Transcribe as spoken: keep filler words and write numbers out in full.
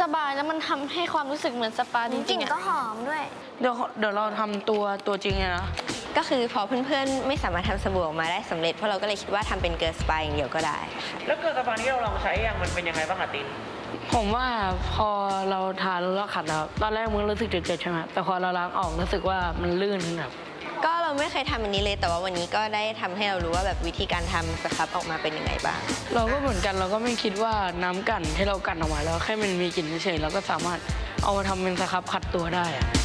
สบายแล้วมันทำให้ความรู้สึกเหมือนสปาจกริลิ่งนๆก็อะหอมด้วยเดี๋ยวเดี๋ยวเราทำตัวตัวจริงเลยนะก็คือพอเพื่อนๆไม่สามารถทำสบู่ออกมาได้สำเร็จเพราะเราก็เลยคิดว่าทำเป็นเกิร์ลสปาอย่างเดียวก็ได้ค่ะแล้วเกิร์ลสปาที่เราลองใช้ยังมันเป็นยังไงบ้างอะตินผมว่าพอเราทาแล้วเราขัดแล้วตอนแรกมันรู้สึกเจ็บๆใช่ไหมแต่พอเราล้างออกรู้สึกว่ามันลื่นครับก็เราไม่เคยทำอันนี้เลยแต่ว่าวันนี้ก็ได้ทำให้เรารู้ว่าแบบวิธีการทำสครับออกมาเป็นยังไงบ้างเราก็เหมือนกันเราก็ไม่คิดว่าน้ำกั่นที่เรากั่นออกมาแล้วแค่มันมีกลิ่นเฉยๆเราก็สามารถเอามาทำเป็นสครับขัดตัวได้อะ